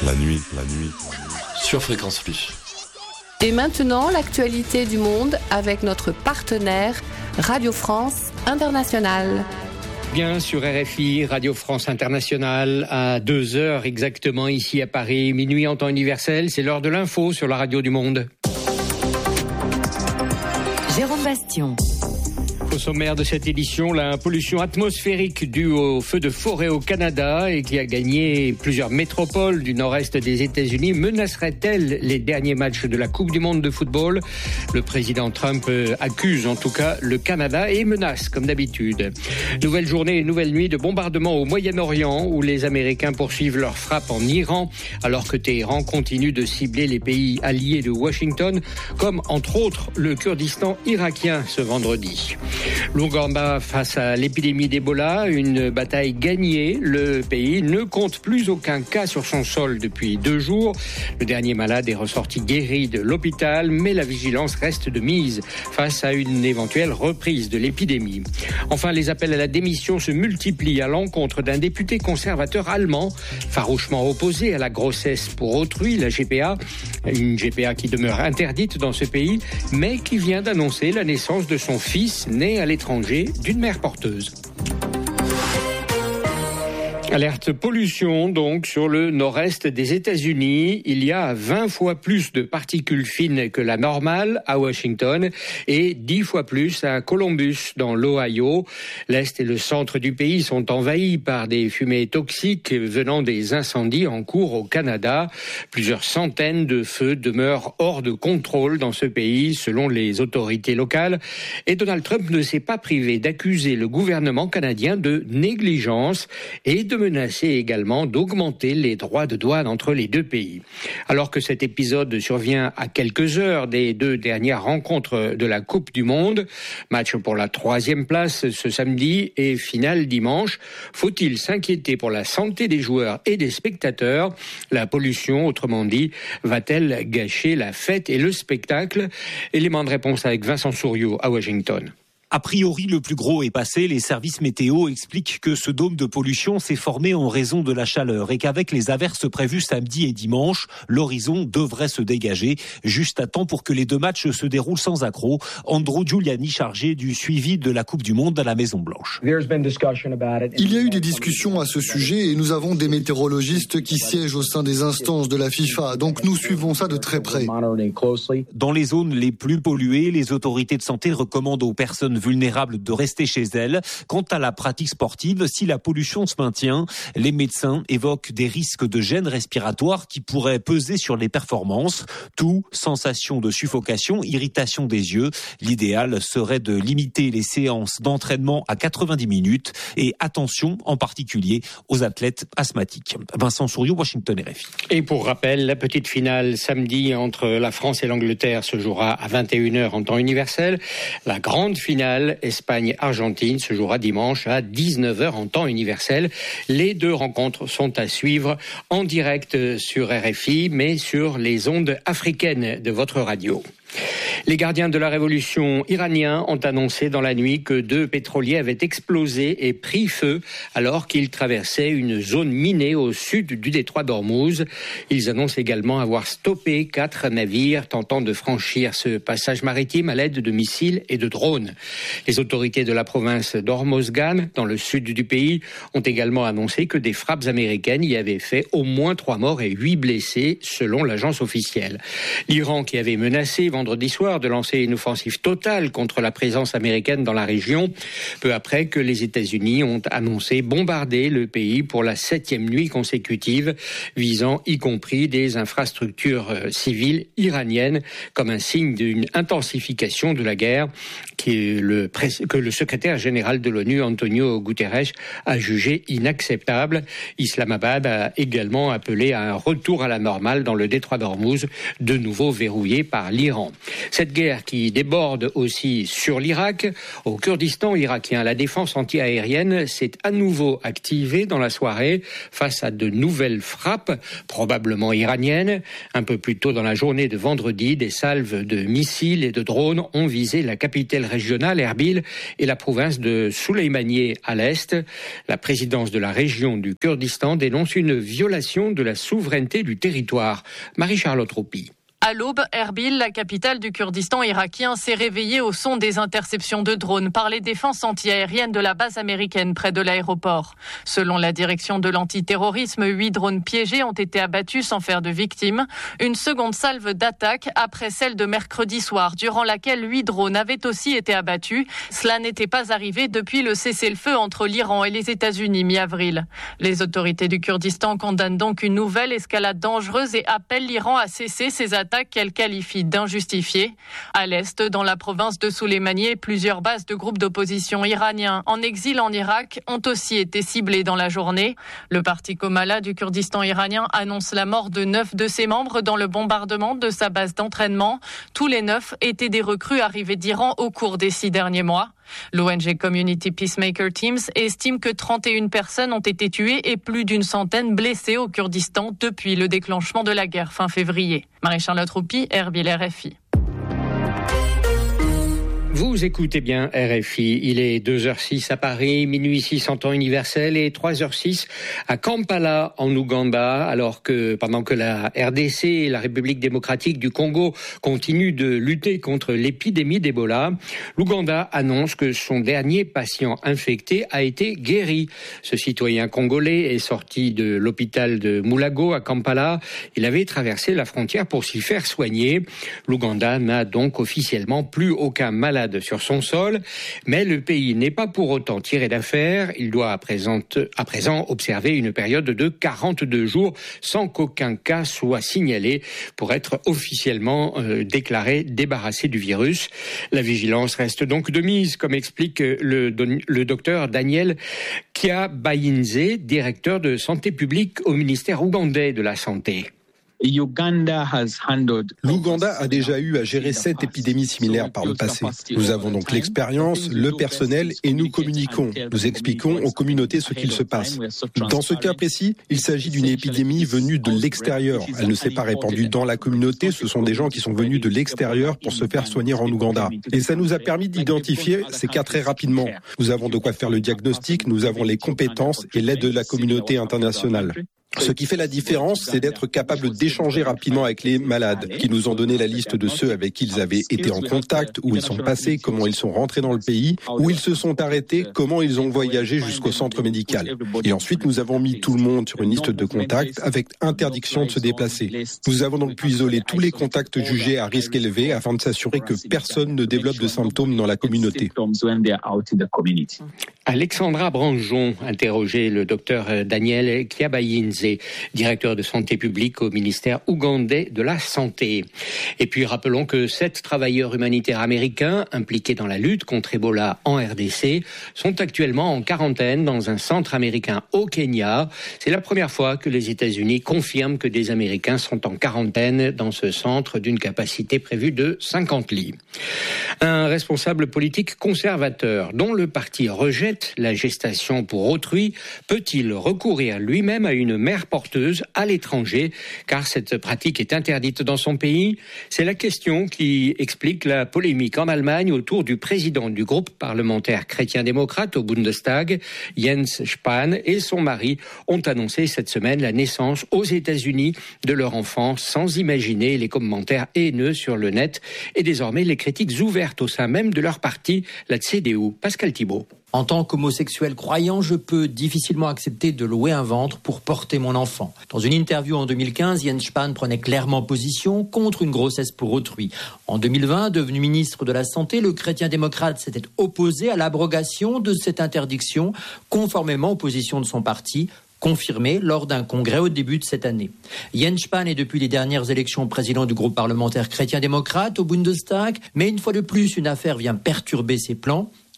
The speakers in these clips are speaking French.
La nuit. Sur Fréquence Plus. Et maintenant, l'actualité du monde avec notre partenaire Radio France Internationale. Bien sur RFI, Radio France Internationale, à 2h exactement ici à Paris, minuit en temps universel, c'est l'heure de l'info sur la radio du monde. Jérôme Bastion. Au sommaire de cette édition, la pollution atmosphérique due aux feux de forêt au Canada et qui a gagné plusieurs métropoles du nord-est des États-Unis menacerait-elle les derniers matchs de la Coupe du Monde de football ? Le président Trump accuse en tout cas le Canada et menace comme d'habitude. Nouvelle journée et nouvelle nuit de bombardements au Moyen-Orient où les Américains poursuivent leur frappe en Iran alors que Téhéran continue de cibler les pays alliés de Washington comme entre autres le Kurdistan irakien ce vendredi. L'Ouganda face à l'épidémie d'Ebola, une bataille gagnée. Le pays ne compte plus aucun cas sur son sol depuis 2 jours. Le dernier malade est ressorti guéri de l'hôpital, mais la vigilance reste de mise face à une éventuelle reprise de l'épidémie. Enfin, les appels à la démission se multiplient à l'encontre d'un député conservateur allemand, farouchement opposé à la grossesse pour autrui, la GPA. Une GPA qui demeure interdite dans ce pays, mais qui vient d'annoncer la naissance de son fils, né à l'étranger d'une mère porteuse. Alerte pollution donc sur le nord-est des États-Unis. Il y a 20 fois plus de particules fines que la normale à Washington et 10 fois plus à Columbus dans l'Ohio. L'est et le centre du pays sont envahis par des fumées toxiques venant des incendies en cours au Canada. Plusieurs centaines de feux demeurent hors de contrôle dans ce pays selon les autorités locales. Et Donald Trump ne s'est pas privé d'accuser le gouvernement canadien de négligence et de menacer également d'augmenter les droits de douane entre les deux pays. Alors que cet épisode survient à quelques heures des 2 dernières rencontres de la Coupe du Monde, match pour la 3e place ce samedi et finale dimanche, faut-il s'inquiéter pour la santé des joueurs et des spectateurs ? La pollution, autrement dit, va-t-elle gâcher la fête et le spectacle ? Élément de réponse avec Vincent Souriau à Washington. A priori, le plus gros est passé. Les services météo expliquent que ce dôme de pollution s'est formé en raison de la chaleur et qu'avec les averses prévues samedi et dimanche, l'horizon devrait se dégager juste à temps pour que les 2 matchs se déroulent sans accroc. Andrew Giuliani, chargé du suivi de la Coupe du Monde à la Maison-Blanche. Il y a eu des discussions à ce sujet et nous avons des météorologistes qui siègent au sein des instances de la FIFA. Donc nous suivons ça de très près. Dans les zones les plus polluées, les autorités de santé recommandent aux personnes vulnérables de rester chez elles. Quant à la pratique sportive, si la pollution se maintient, les médecins évoquent des risques de gêne respiratoire qui pourraient peser sur les performances. Tout, sensation de suffocation, irritation des yeux. L'idéal serait de limiter les séances d'entraînement à 90 minutes et attention en particulier aux athlètes asthmatiques. Vincent Souriau, Washington RFI. Et pour rappel, la petite finale samedi entre la France et l'Angleterre se jouera à 21h en temps universel. La grande finale Espagne-Argentine se jouera dimanche à 19h en temps universel. Les 2 rencontres sont à suivre en direct sur RFI, mais sur les ondes africaines de votre radio. Les gardiens de la révolution iraniens ont annoncé dans la nuit que 2 pétroliers avaient explosé et pris feu alors qu'ils traversaient une zone minée au sud du détroit d'Ormuz. Ils annoncent également avoir stoppé 4 navires tentant de franchir ce passage maritime à l'aide de missiles et de drones. Les autorités de la province d'Hormozgan, dans le sud du pays, ont également annoncé que des frappes américaines y avaient fait au moins 3 morts et 8 blessés, selon l'agence officielle. L'Iran, qui avait menacé vendredi soir de lancer une offensive totale contre la présence américaine dans la région, peu après que les États-Unis ont annoncé bombarder le pays pour la 7e nuit consécutive, visant y compris des infrastructures civiles iraniennes, comme un signe d'une intensification de la guerre que le secrétaire général de l'ONU, Antonio Guterres, a jugé inacceptable. Islamabad a également appelé à un retour à la normale dans le détroit d'Ormuz, de nouveau verrouillé par l'Iran. Liban. Cette guerre qui déborde aussi sur l'Irak. Au Kurdistan irakien, la défense antiaérienne s'est à nouveau activée dans la soirée face à de nouvelles frappes, probablement iraniennes. Un peu plus tôt dans la journée de vendredi, des salves de missiles et de drones ont visé la capitale régionale Erbil et la province de Soleimaniye à l'est. La présidence de la région du Kurdistan dénonce une violation de la souveraineté du territoire. Marie-Charlotte Roupi. À l'aube, Erbil, la capitale du Kurdistan irakien, s'est réveillée au son des interceptions de drones par les défenses antiaériennes de la base américaine près de l'aéroport. Selon la direction de l'antiterrorisme, 8 drones piégés ont été abattus sans faire de victimes. Une seconde salve d'attaque après celle de mercredi soir, durant laquelle 8 drones avaient aussi été abattus. Cela n'était pas arrivé depuis le cessez-le-feu entre l'Iran et les États-Unis mi-avril. Les autorités du Kurdistan condamnent donc une nouvelle escalade dangereuse et appellent l'Iran à cesser ses attaques qu'elle qualifie d'injustifiées. À l'est, dans la province de Soleimaniye, plusieurs bases de groupes d'opposition iraniens en exil en Irak ont aussi été ciblées dans la journée. Le parti Comala du Kurdistan iranien annonce la mort de 9 de ses membres dans le bombardement de sa base d'entraînement. Tous les 9 étaient des recrues arrivées d'Iran au cours des 6 derniers mois. L'ONG Community Peacemaker Teams estime que 31 personnes ont été tuées et plus d'une centaine blessées au Kurdistan depuis le déclenchement de la guerre fin février. Marie-Charlotte Roupi, Erbil, RFI. Vous écoutez bien RFI, il est 2h06 à Paris, minuit 6 en temps universel et 3h06 à Kampala en Ouganda, alors que pendant que la RDC et la République démocratique du Congo continuent de lutter contre l'épidémie d'Ebola, l'Ouganda annonce que son dernier patient infecté a été guéri. Ce citoyen congolais est sorti de l'hôpital de Mulago à Kampala. Il avait traversé la frontière pour s'y faire soigner. L'Ouganda n'a donc officiellement plus aucun malade sur son sol, mais le pays n'est pas pour autant tiré d'affaire. Il doit à présent observer une période de 42 jours sans qu'aucun cas soit signalé pour être officiellement déclaré débarrassé du virus. La vigilance reste donc de mise, comme explique le docteur Daniel Kiabayinze, directeur de santé publique au ministère ougandais de la Santé. L'Ouganda a déjà eu à gérer 7 épidémies similaires par le passé. Nous avons donc l'expérience, le personnel et nous communiquons. Nous expliquons aux communautés ce qu'il se passe. Dans ce cas précis, il s'agit d'une épidémie venue de l'extérieur. Elle ne s'est pas répandue dans la communauté, ce sont des gens qui sont venus de l'extérieur pour se faire soigner en Ouganda. Et ça nous a permis d'identifier ces cas très rapidement. Nous avons de quoi faire le diagnostic, nous avons les compétences et l'aide de la communauté internationale. Ce qui fait la différence, c'est d'être capable d'échanger rapidement avec les malades, qui nous ont donné la liste de ceux avec qui ils avaient été en contact, où ils sont passés, comment ils sont rentrés dans le pays, où ils se sont arrêtés, comment ils ont voyagé jusqu'au centre médical. Et ensuite, nous avons mis tout le monde sur une liste de contacts avec interdiction de se déplacer. Nous avons donc pu isoler tous les contacts jugés à risque élevé afin de s'assurer que personne ne développe de symptômes dans la communauté. Alexandra Branjon interrogeait le docteur Daniel Kiabayinze, directeur de santé publique au ministère ougandais de la Santé. Et puis rappelons que 7 travailleurs humanitaires américains impliqués dans la lutte contre Ebola en RDC sont actuellement en quarantaine dans un centre américain au Kenya. C'est la première fois que les États-Unis confirment que des Américains sont en quarantaine dans ce centre d'une capacité prévue de 50 lits. Un responsable politique conservateur dont le parti rejette la gestation pour autrui peut-il recourir lui-même à une mère porteuse à l'étranger, car cette pratique est interdite dans son pays? C'est la question qui explique la polémique en Allemagne autour du président du groupe parlementaire chrétien-démocrate au Bundestag, Jens Spahn, et son mari ont annoncé cette semaine la naissance aux États-Unis de leur enfant, sans imaginer les commentaires haineux sur le net et désormais les critiques ouvertes au sein même de leur parti, la CDU. Pascal Thibault. En tant qu'homosexuel croyant, je peux difficilement accepter de louer un ventre pour porter mon enfant. Dans une interview en 2015, Jens Spahn prenait clairement position contre une grossesse pour autrui. En 2020, devenu ministre de la Santé, le chrétien-démocrate s'était opposé à l'abrogation de cette interdiction, conformément aux positions de son parti, confirmé lors d'un congrès au début de cette année. Jens Spahn est depuis les dernières élections président du groupe parlementaire chrétien-démocrate au Bundestag, mais une fois de plus, une affaire vient perturber ses plans.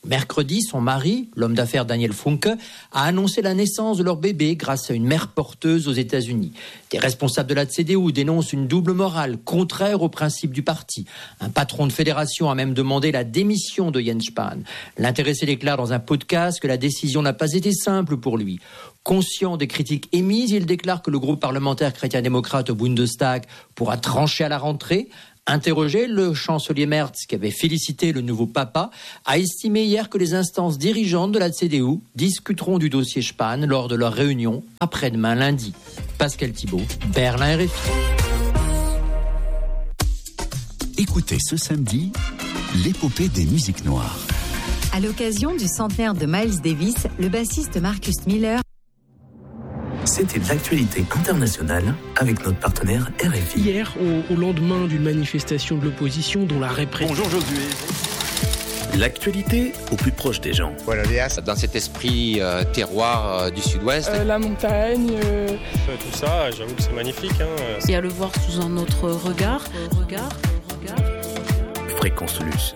Mercredi, son mari, l'homme d'affaires Daniel Funke, a annoncé la naissance de leur bébé grâce à une mère porteuse aux États-Unis. Des responsables de la CDU dénoncent une double morale contraire aux principes du parti. Un patron de fédération a même demandé la démission de Jens Spahn. L'intéressé déclare dans un podcast que la décision n'a pas été simple pour lui. Conscient des critiques émises, il déclare que le groupe parlementaire chrétien-démocrate au Bundestag pourra trancher à la rentrée. Interrogé, le chancelier Merz, qui avait félicité le nouveau papa, a estimé hier que les instances dirigeantes de la CDU discuteront du dossier Spahn lors de leur réunion après-demain lundi. Pascal Thibault, Berlin RFI. Écoutez ce samedi l'épopée des musiques noires. À l'occasion du centenaire de Miles Davis, le bassiste Marcus Miller. C'était l'actualité internationale avec notre partenaire RFI. Hier, au lendemain d'une manifestation de l'opposition dont la répression... Bonjour Josué. L'actualité au plus proche des gens. Dans cet esprit terroir du sud-ouest. La montagne. Tout ça, j'avoue que c'est magnifique. Et à le voir sous un autre regard. Fréquence Luce.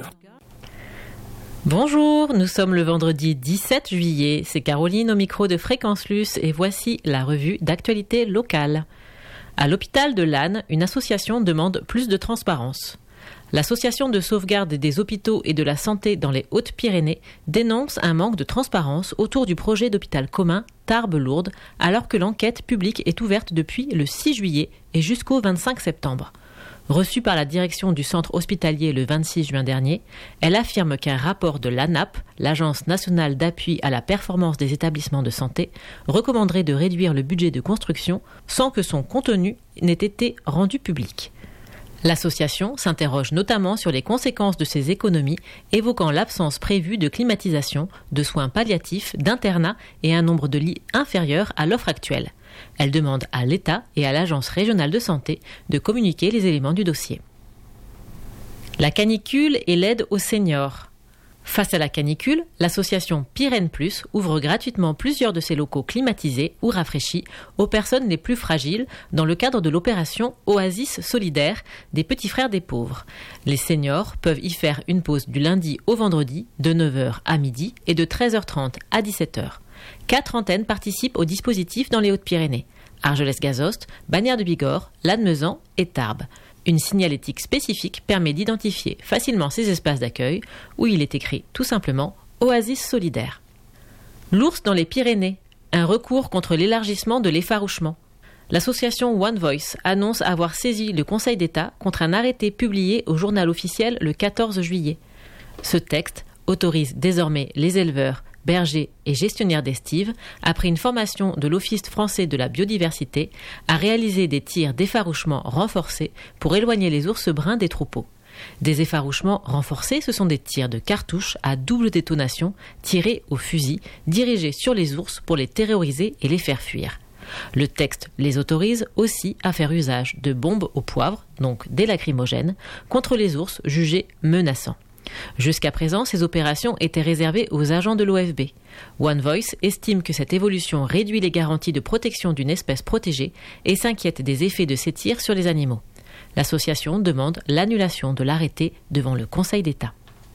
Bonjour, nous sommes le vendredi 17 juillet, c'est Caroline au micro de Fréquence Luce et voici la revue d'actualité locale. À l'hôpital de Lannes, une association demande plus de transparence. L'association de sauvegarde des hôpitaux et de la santé dans les Hautes-Pyrénées dénonce un manque de transparence autour du projet d'hôpital commun Tarbes-Lourdes alors que l'enquête publique est ouverte depuis le 6 juillet et jusqu'au 25 septembre. Reçue par la direction du centre hospitalier le 26 juin dernier, elle affirme qu'un rapport de l'ANAP, l'Agence nationale d'appui à la performance des établissements de santé, recommanderait de réduire le budget de construction sans que son contenu n'ait été rendu public. L'association s'interroge notamment sur les conséquences de ces économies, évoquant l'absence prévue de climatisation, de soins palliatifs, d'internat et un nombre de lits inférieur à l'offre actuelle. Elle demande à l'État et à l'Agence régionale de santé de communiquer les éléments du dossier. La canicule et l'aide aux seniors. Face à la canicule, l'association Pyrène Plus ouvre gratuitement plusieurs de ses locaux climatisés ou rafraîchis aux personnes les plus fragiles dans le cadre de l'opération Oasis Solidaire des Petits Frères des Pauvres. Les seniors peuvent y faire une pause du lundi au vendredi de 9h à midi et de 13h30 à 17h. 4 antennes participent au dispositif dans les Hautes-Pyrénées. Argelès-Gazost, Bagnères de Bigorre, Lannemezan et Tarbes. Une signalétique spécifique permet d'identifier facilement ces espaces d'accueil où il est écrit tout simplement Oasis Solidaire. L'ours dans les Pyrénées, un recours contre l'élargissement de l'effarouchement. L'association One Voice annonce avoir saisi le Conseil d'État contre un arrêté publié au journal officiel le 14 juillet. Ce texte autorise désormais les éleveurs, bergers et gestionnaires d'estives, après une formation de l'Office français de la biodiversité, à réaliser des tirs d'effarouchement renforcés pour éloigner les ours bruns des troupeaux. Des effarouchements renforcés, ce sont des tirs de cartouches à double détonation tirés au fusil, dirigés sur les ours pour les terroriser et les faire fuir. Le texte les autorise aussi à faire usage de bombes au poivre, donc des lacrymogènes, contre les ours jugés menaçants. Jusqu'à présent, ces opérations étaient réservées aux agents de l'OFB. One Voice estime que cette évolution réduit les garanties de protection d'une espèce protégée et s'inquiète des effets de ces tirs sur les animaux. L'association demande l'annulation de l'arrêté devant le Conseil d'État.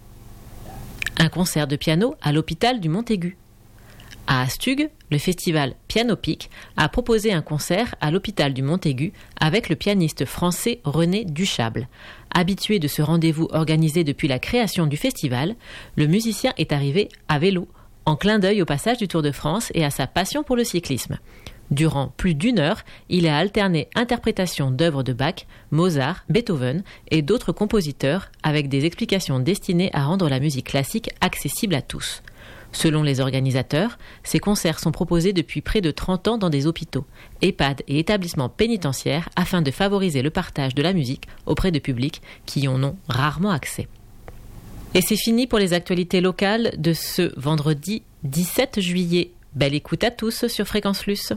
Un concert de piano à l'hôpital du Montaigu. À Astugue, le festival Piano Pic a proposé un concert à l'hôpital du Montaigu avec le pianiste français René Duchable. Habitué de ce rendez-vous organisé depuis la création du festival, le musicien est arrivé à vélo, en clin d'œil au passage du Tour de France et à sa passion pour le cyclisme. Durant plus d'1 heure, il a alterné interprétations d'œuvres de Bach, Mozart, Beethoven et d'autres compositeurs avec des explications destinées à rendre la musique classique accessible à tous. Selon les organisateurs, ces concerts sont proposés depuis près de 30 ans dans des hôpitaux, EHPAD et établissements pénitentiaires afin de favoriser le partage de la musique auprès de publics qui y en ont rarement accès. Et c'est fini pour les actualités locales de ce vendredi 17 juillet. Belle écoute à tous sur Fréquence Luce.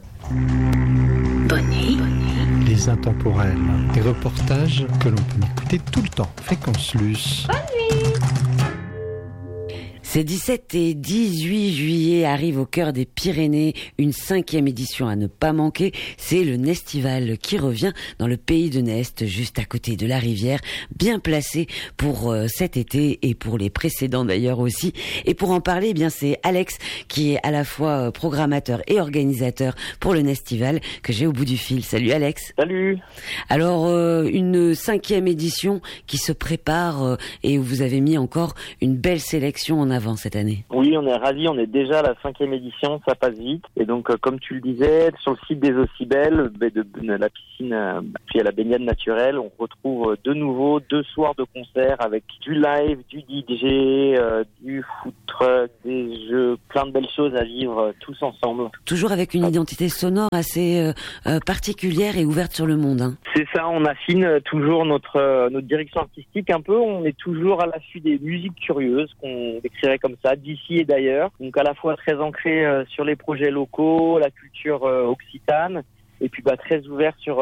Bonne nuit. Les intemporels, des reportages que l'on peut écouter tout le temps. Fréquence Luce. Bonne nuit. Ces 17 et 18 juillet arrive au cœur des Pyrénées une 5e édition à ne pas manquer. C'est le Nestival qui revient dans le pays de Nest, juste à côté de la rivière, bien placé pour cet été et pour les précédents d'ailleurs aussi. Et pour en parler, eh bien c'est Alex qui est à la fois programmateur et organisateur pour le Nestival que j'ai au bout du fil. Salut Alex. Salut. Alors une 5e édition qui se prépare et où vous avez mis encore une belle sélection en avant cette année. Oui, on est ravis, on est déjà à la 5e édition, ça passe vite. Et donc, comme tu le disais, sur le site des Ocibelles, de la piscine, puis à la baignade naturelle, on retrouve de nouveau 2 soirs de concert avec du live, du DJ, du food truck, des jeux, plein de belles choses à vivre tous ensemble. Toujours avec une identité sonore assez particulière et ouverte sur le monde. Hein. C'est ça, on affine toujours notre direction artistique un peu. On est toujours à l'affût des musiques curieuses qu'on décrirait comme ça, d'ici et d'ailleurs. Donc à la fois très ancré sur les projets locaux, la culture occitane, et puis très ouvert sur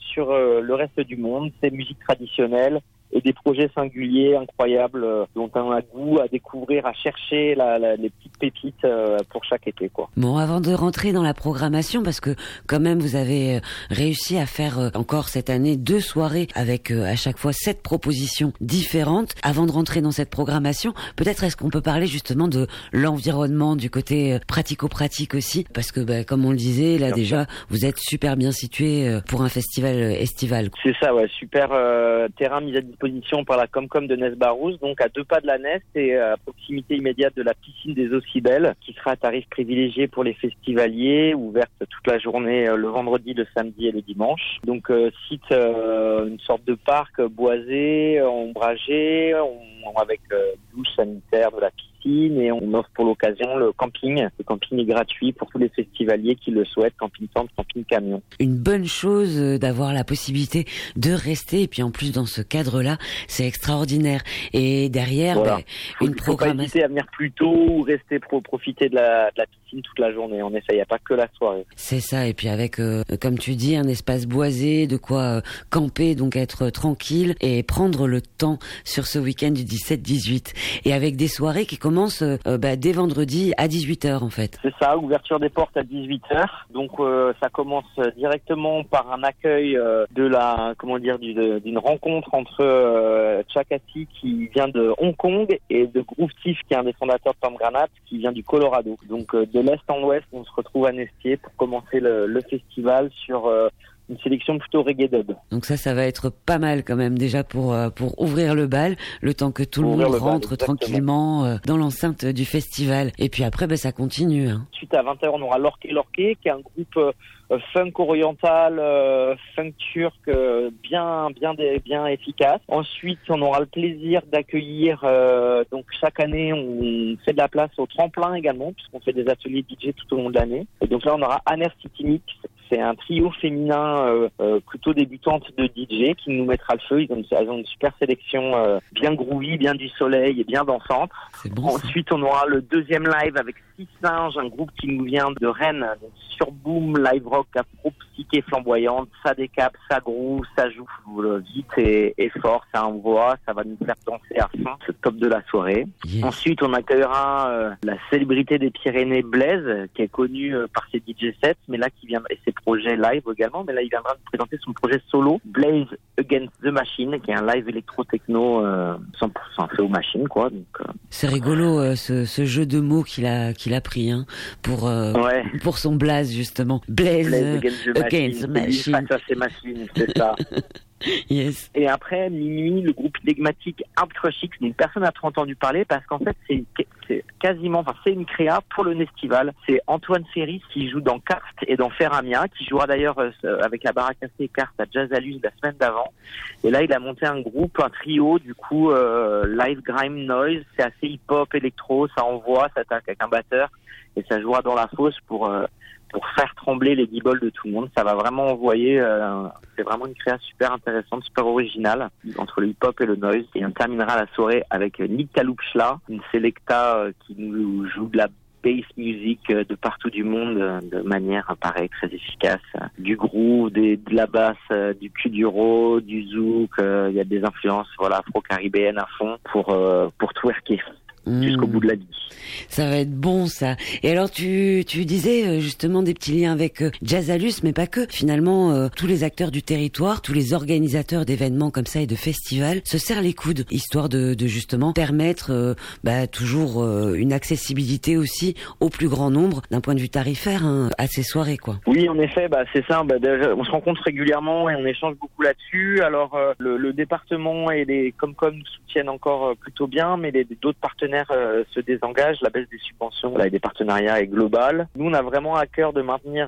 le reste du monde, ces musiques traditionnelles et des projets singuliers, incroyables, dont on a goût à découvrir, à chercher les petites pépites pour chaque été, quoi. Bon, avant de rentrer dans la programmation, parce que quand même vous avez réussi à faire encore cette année 2 soirées avec à chaque fois 7 propositions différentes. Avant de rentrer dans cette programmation, peut-être est-ce qu'on peut parler justement de l'environnement, du côté pratico-pratique aussi, parce que comme on le disait, là déjà, vous êtes super bien situé pour un festival estival. C'est ça, ouais, super terrain mis à disposition par la Comcom de Nest-Barousse, donc à 2 pas de la Nest et à proximité immédiate de la piscine des Ocibelles, qui sera à tarif privilégié pour les festivaliers, ouverte toute la journée le vendredi, le samedi et le dimanche. Donc site une sorte de parc boisé, ombragé, avec douche sanitaire de la piscine, et on offre pour l'occasion le camping. Le camping est gratuit pour tous les festivaliers qui le souhaitent, camping-tente, camping-camion. Une bonne chose d'avoir la possibilité de rester, et puis en plus dans ce cadre-là, c'est extraordinaire. Et derrière, voilà. Une programmation. Faut pas hésiter à venir plus tôt ou rester profiter de la piscine toute la journée. En effet, il n'y a pas que la soirée. C'est ça, et puis avec, comme tu dis, un espace boisé, de quoi camper, donc être tranquille et prendre le temps sur ce week-end du 17-18. Et avec des soirées qui commencent dès vendredi à 18h en fait. C'est ça, ouverture des portes à 18h. Donc ça commence directement par un accueil d'une rencontre entre Chakati qui vient de Hong Kong et de Groove Tiff qui est un des fondateurs de Tom Granat qui vient du Colorado. Donc de l'est en ouest, on se retrouve à Nestier pour commencer le festival sur une sélection plutôt reggae dub. Donc ça va être pas mal quand même déjà pour ouvrir le bal, le temps que tout le monde rentre tranquillement dans l'enceinte du festival. Et puis après, ça continue. Hein. Ensuite à 20h, on aura Lorquet, qui est un groupe funk oriental, funk turc, bien efficace. Ensuite, on aura le plaisir d'accueillir, donc chaque année, on fait de la place au tremplin également, puisqu'on fait des ateliers DJ tout au long de l'année. Et donc là, on aura Aner City Mix. C'est un trio féminin plutôt débutante de DJ qui nous mettra le feu. Ils ont une super sélection bien groovy, bien du soleil et bien dansante. Bon, ensuite, on aura le 2e live avec Six Singes, un groupe qui nous vient de Rennes, sur Boom, live rock, afro-psyché flamboyante. Ça décape, ça groove, ça joue vite et fort, ça envoie, ça va nous faire danser à fond. C'est le top de la soirée. Yes. Ensuite, on accueillera la célébrité des Pyrénées, Blaise, qui est connue par ses DJ sets, mais là qui vient et ses projets live également, mais là il viendra nous présenter son projet solo, Blaze Against the Machine, qui est un live électro-techno 100% fait aux machines, quoi. Donc, c'est rigolo ce jeu de mots qu'il a pris pour son blaze justement. Blaze Against the Machine. Face à ces machines, c'est ça. Yes. Et après, minuit, le groupe énigmatique Hard Crush X, dont personne n'a trop entendu parler parce qu'en fait, c'est une créa pour le Nestival. C'est Antoine Ferris qui joue dans Karst et dans Ferramia, qui jouera d'ailleurs avec la Baraque et Karst à Jazz à Luz la semaine d'avant. Et là, il a monté un trio, du coup, live grime noise. C'est assez hip-hop, électro, ça envoie, ça attaque avec un batteur et ça jouera dans la fosse pour faire trembler les guibolles de tout le monde. Ça va vraiment envoyer, c'est vraiment une création super intéressante, super originale, entre le hip-hop et le noise. Et on terminera la soirée avec Nick Kalupchla, une selecta qui nous joue de la bass music de partout du monde de manière, pareil, très efficace. Du groove, de la basse, du kuduro, du zouk, il y a des influences afro-caribéennes à fond pour twerker. jusqu'au bout de la vie. Ça va être bon, ça. Et alors, tu disais justement des petits liens avec Jazzalus, mais pas que. Finalement, tous les acteurs du territoire, tous les organisateurs d'événements comme ça et de festivals se serrent les coudes, histoire de justement permettre toujours une accessibilité aussi au plus grand nombre d'un point de vue tarifaire à ces soirées, quoi. Oui, en effet, c'est ça. Déjà, on se rencontre régulièrement et on échange beaucoup là-dessus. Alors, le département et les Comcom nous soutiennent encore plutôt bien, mais d'autres partenaires se désengagent. La baisse des subventions et des partenariats est globale. Nous, on a vraiment à cœur de maintenir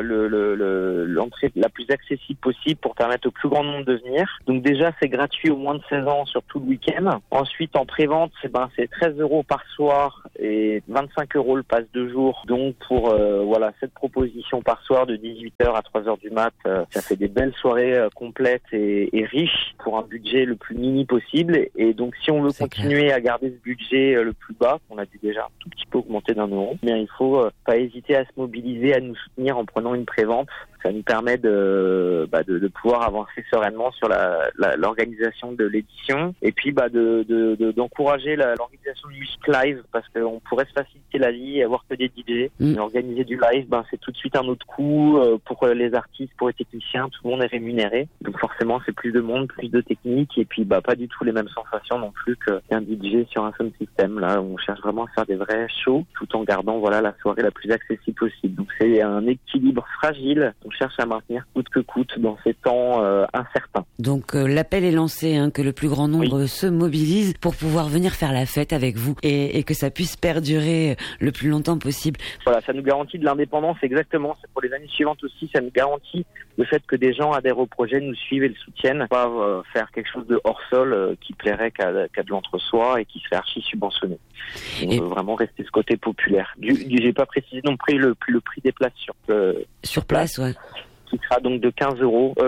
l'entrée la plus accessible possible pour permettre au plus grand nombre de venir. Donc déjà, c'est gratuit aux moins de 16 ans sur tout le week-end. Ensuite, en pré-vente, c'est 13 € par soir et 25 € le pass de jour. Donc pour cette proposition par soir de 18h à 3h du mat, ça fait des belles soirées complètes et riches pour un budget le plus mini possible. Et donc si on veut continuer à garder ce budget le plus bas, qu'on a dû déjà un tout petit peu augmenter d'1 €, bien il faut pas hésiter à se mobiliser, à nous soutenir en prenant une prévente. Ça nous permet de pouvoir avancer sereinement sur l'organisation de l'édition et puis d'encourager l'organisation de musique live, parce qu'on pourrait se faciliter la vie et avoir que des DJ. Mais organiser du live, c'est tout de suite un autre coût pour les artistes, pour les techniciens, tout le monde est rémunéré. Donc forcément c'est plus de monde, plus de technique et puis pas du tout les mêmes sensations non plus qu'un DJ sur un sound system. Là on cherche vraiment à faire des vrais shows tout en gardant la soirée la plus accessible possible. Donc c'est un équilibre fragile. On cherche à maintenir coûte que coûte dans ces temps incertains. Donc l'appel est lancé, que le plus grand nombre se mobilise pour pouvoir venir faire la fête avec vous et que ça puisse perdurer le plus longtemps possible. Voilà, ça nous garantit de l'indépendance, exactement. C'est pour les années suivantes aussi, ça nous garantit le fait que des gens adhèrent au projet, nous suivent et le soutiennent, pas faire quelque chose de hors sol qui plairait qu'à de l'entre-soi et qui serait archi subventionné. On veut vraiment rester ce côté populaire. J'ai pas précisé non plus le prix des places sur place, ouais. Qui sera donc de 16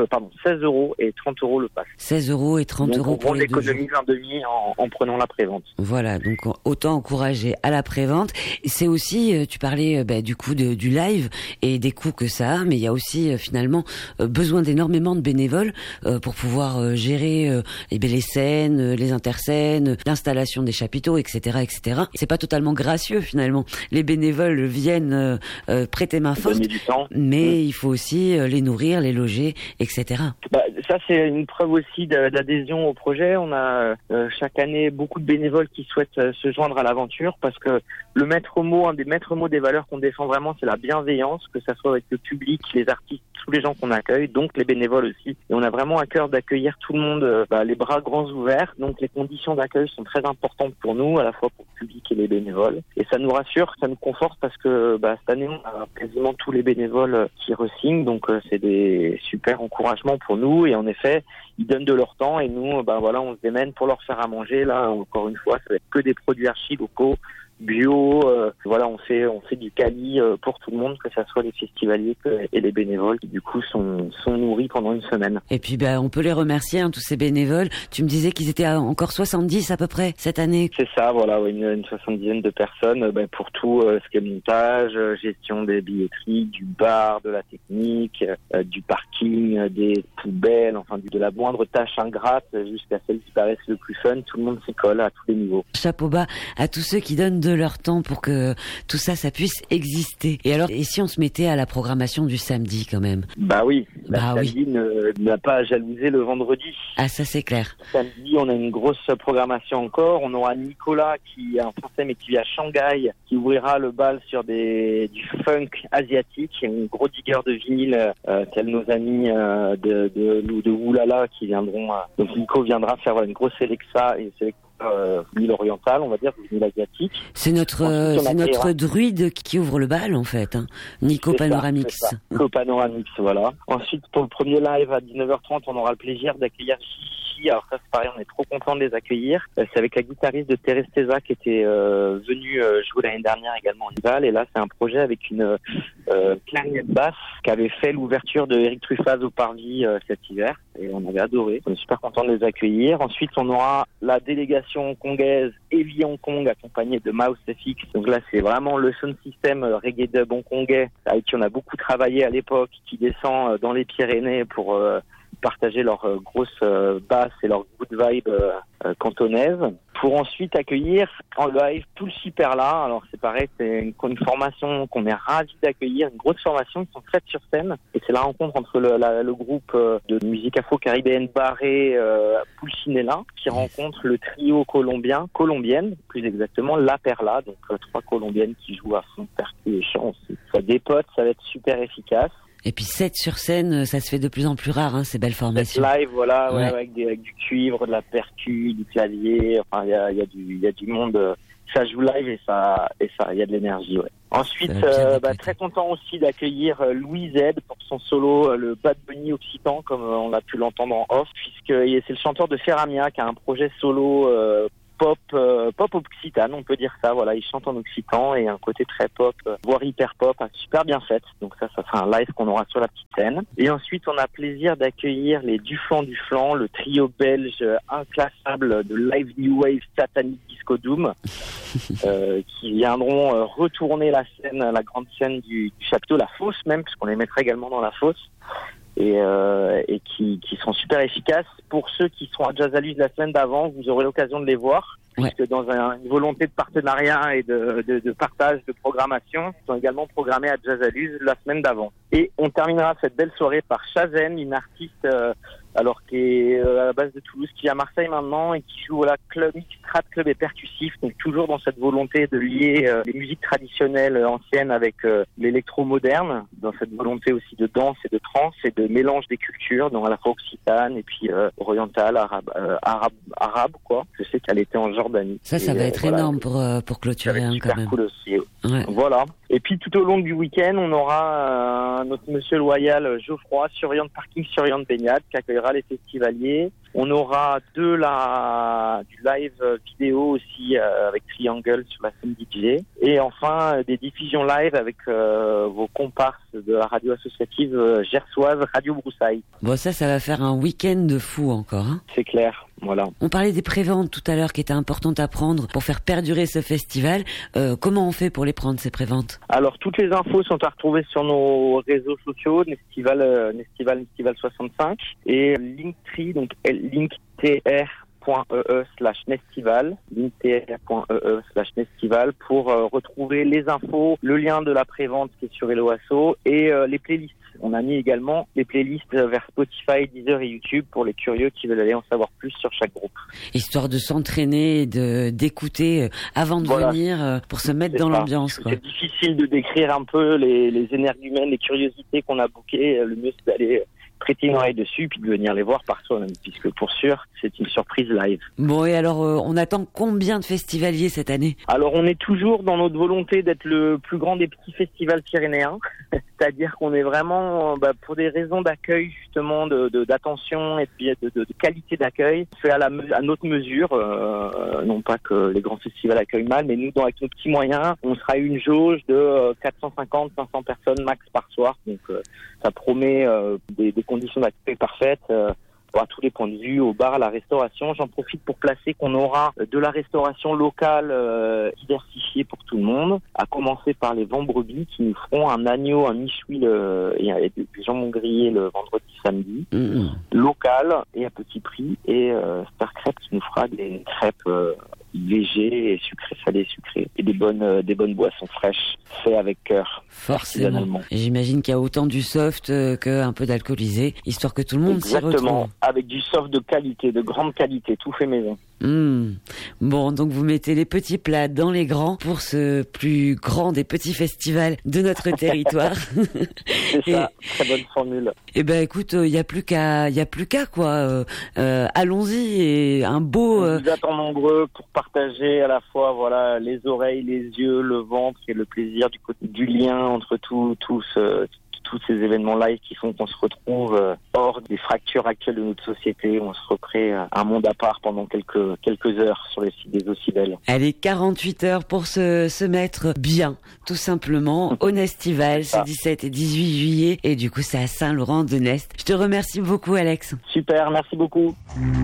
€ et 30 € le pass. 16 € et 30 € pour les 2 jours. On économise un demi en prenant la prévente. Voilà, donc autant encourager à la prévente. C'est aussi, tu parlais du coup du live et des coûts que ça a, mais il y a aussi finalement besoin d'énormément de bénévoles pour pouvoir gérer les scènes, les interscènes, l'installation des chapiteaux, etc., etc. C'est pas totalement gracieux finalement. Les bénévoles viennent prêter main forte, mais il faut aussi les nourrir, les loger, etc. Ça, c'est une preuve aussi d'adhésion au projet. On a chaque année beaucoup de bénévoles qui souhaitent se joindre à l'aventure parce que le maître mot, un des maîtres mots des valeurs qu'on défend vraiment, c'est la bienveillance, que ça soit avec le public, les artistes, tous les gens qu'on accueille, donc les bénévoles aussi. Et on a vraiment à cœur d'accueillir tout le monde, les bras grands ouverts. Donc les conditions d'accueil sont très importantes pour nous, à la fois pour le public et les bénévoles. Et ça nous rassure, ça nous conforte parce que cette année, on a quasiment tous les bénévoles qui re-signent. Donc c'est des super encouragements pour nous. Et en effet, ils donnent de leur temps et nous, on se démène pour leur faire à manger. Là, encore une fois, ça va être que des produits archi locaux, bio, on fait du quali pour tout le monde, que ça soit les festivaliers et les bénévoles qui du coup sont nourris pendant une semaine. Et puis on peut les remercier, tous ces bénévoles. Tu me disais qu'ils étaient encore 70 à peu près cette année. C'est ça, une 70aine de personnes pour tout ce qui est montage, gestion des billetteries, du bar, de la technique, du parking, des poubelles, de la moindre tâche ingrate jusqu'à celle qui paraisse le plus fun. Tout le monde s'y colle à tous les niveaux. Chapeau bas à tous ceux qui donnent de leur temps pour que tout ça puisse exister. Et alors, et si on se mettait à la programmation du samedi quand même? Samedi n'a pas à jalouser le vendredi. Ah, ça c'est clair. Samedi, on a une grosse programmation encore. On aura Nicolas, qui est un Français mais qui vit à Shanghai, qui ouvrira le bal sur du funk asiatique, un gros digger de vinyle, tels nos amis de Oulala qui viendront. Donc Nico viendra faire une grosse sélection vinyle oriental, on va dire, vinyle asiatique. C'est notre druide qui ouvre le bal en fait, Nico Panoramix. Nico Panoramix, voilà. Ensuite, pour le premier live à 19h30, on aura le plaisir d'accueillir Chichi. Alors ça, c'est pareil, on est trop content de les accueillir. C'est avec la guitariste de Teresteza qui était venue jouer l'année dernière également en Val. Et là, c'est un projet avec une clarinette basse qui avait fait l'ouverture de Eric Truffaz au Parvis cet hiver. Et on avait adoré. On est super content de les accueillir. Ensuite, on aura la délégation hongkongaise Heavy Hong Kong accompagnée de Mouse FX. Donc là, c'est vraiment le sound system reggae dub hongkongais avec qui on a beaucoup travaillé à l'époque, qui descend dans les Pyrénées pour partager leur grosse basse et leur good vibe cantonaise, pour ensuite accueillir en live tout le Super-là. Alors c'est pareil, c'est une formation qu'on est ravis d'accueillir, une grosse formation qui sont faites sur scène, et c'est la rencontre entre le groupe de musique afro-caribéenne Barré Pulcinella qui rencontre le trio colombienne, plus exactement La Perla, donc 3 colombiennes qui jouent à fond, percus et chant aussi. Ça dépote, ça va être super efficace. Et puis 7 sur scène, ça se fait de plus en plus rare, ces belles formations. Live, voilà, ouais, avec du cuivre, de la percu, du clavier. Enfin, il y a du monde. Ça joue live et il y a de l'énergie. Ouais. Ensuite, très content aussi d'accueillir Louis Z pour son solo, le Bad Bunny occitan, comme on a pu l'entendre en off, puisque c'est le chanteur de Ferramia qui a un projet solo. Pop occitane, on peut dire ça. Voilà, il chante en occitan et un côté très pop, voire hyper pop, super bien fait. Donc ça sera un live qu'on aura sur la petite scène. Et ensuite, on a plaisir d'accueillir les Duflan, le trio belge inclassable de Live New Wave Satanic Disco Doom, qui viendront retourner la scène, la grande scène du chapiteau, la fosse même, puisqu'on les mettra également dans la fosse. Et qui seront super efficaces. Pour ceux qui seront à Jazzaluz la semaine d'avant, vous aurez l'occasion de les voir, puisque dans une volonté de partenariat et de partage de programmation, ils sont également programmés à Jazzaluz la semaine d'avant. Et on terminera cette belle soirée par Chazen, une artiste qui est à la base de Toulouse, qui est à Marseille maintenant et qui joue club mix, strat club et percussif, donc toujours dans cette volonté de lier les musiques traditionnelles anciennes avec l'électro moderne, dans cette volonté aussi de danse et de trance et de mélange des cultures, donc à la fois occitane et puis orientale, arabe quoi. Je sais qu'elle était en Jordanie. Ça va être énorme pour clôturer quand même. Cool aussi. Ouais. Voilà. Et puis tout au long du week-end, on aura notre monsieur loyal Geoffroy, surveillant de parking, surveillant de baignade, qui accueillera les festivaliers. On aura du live vidéo aussi avec Triangle sur la scène DJ. Et enfin, des diffusions live avec vos comparses de la radio associative gersoise Radio Broussailles. Bon, ça va faire un week-end de fou encore. C'est clair, voilà. On parlait des préventes tout à l'heure qui étaient importantes à prendre pour faire perdurer ce festival. Comment on fait pour les prendre, ces préventes? Alors, toutes les infos sont à retrouver sur nos réseaux sociaux, Nestival 65 et Linktree, donc linktr.ee/Nestival pour retrouver les infos, le lien de la prévente qui est sur Hello Asso et les playlists. On a mis également les playlists vers Spotify, Deezer et YouTube pour les curieux qui veulent aller en savoir plus sur chaque groupe. Histoire de s'entraîner, d'écouter avant de venir pour se mettre dans l'ambiance. C'est difficile de décrire un peu les énergumènes, les curiosités qu'on a bookées. Le mieux c'est d'aller prêter une oreille dessus puis de venir les voir par soi-même, puisque pour sûr c'est une surprise live. Bon, et alors on attend combien de festivaliers cette année? Alors on est toujours dans notre volonté d'être le plus grand des petits festivals pyrénéens, c'est-à-dire qu'on est vraiment pour des raisons d'accueil justement, d'attention et puis de qualité d'accueil, fait à notre mesure, non pas que les grands festivals accueillent mal, mais nous avec nos petits moyens, on sera une jauge de 450-500 personnes max par soir, donc ça promet des conditions d'accueil parfaites à tous les points de vue, au bar, à la restauration. J'en profite pour placer qu'on aura de la restauration locale diversifiée pour tout le monde, à commencer par les Vendredis qui nous feront un agneau, un miche-huile et des jambons grillés le vendredi, samedi, local et à petit prix, et Star Crêpes qui nous fera des crêpes légers et salés sucrés, et des bonnes boissons fraîches faites avec cœur. Forcément. J'imagine qu'il y a autant du soft qu'un peu d'alcoolisé, histoire que tout le monde s'y retrouve. Exactement, avec du soft de qualité, de grande qualité, tout fait maison. Bon, donc vous mettez les petits plats dans les grands pour ce plus grand des petits festivals de notre territoire. C'est ça, très bonne formule. Eh ben écoute, il y a plus qu'à quoi. Allons-y, et un beau. On vous attend nombreux pour partager à la fois les oreilles, les yeux, le ventre et le plaisir du lien entre tous ces événements live qui font qu'on se retrouve hors des fractures actuelles de notre société. On se recrée un monde à part pendant quelques heures sur les sites des Ocibels. Allez, 48 heures pour se mettre bien, tout simplement, au Nestival, ce 17 et 18 juillet. Et du coup, c'est à Saint-Laurent-de-Nest. Je te remercie beaucoup, Alex. Super, merci beaucoup.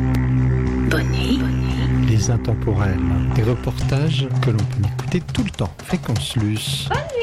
Bonnie. Les intemporels. Des reportages que l'on peut écouter tout le temps. Fréquence Luce.